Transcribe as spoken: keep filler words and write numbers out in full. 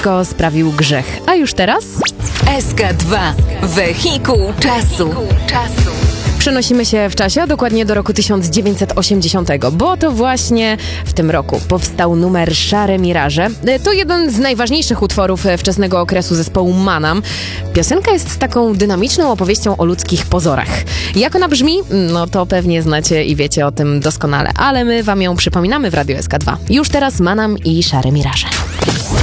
Wszystko sprawił grzech. A już teraz? S K dwa. Wehikuł czasu. Przenosimy się w czasie, a dokładnie do roku tysiąc dziewięćset osiemdziesiątego, bo to właśnie w tym roku powstał numer Szare Miraże. To jeden z najważniejszych utworów wczesnego okresu zespołu Manam. Piosenka jest taką dynamiczną opowieścią o ludzkich pozorach. Jak ona brzmi? No to pewnie znacie i wiecie o tym doskonale, ale my wam ją przypominamy w Radiu S K dwa. Już teraz Manam i Szare Miraże.